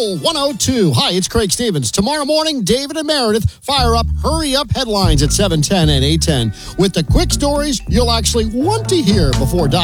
Roll 102. Hi, it's Craig Stevens. Tomorrow morning, David and Meredith fire up Hurry Up headlines at 7:10 and 8:10 with the quick stories you'll actually want to hear before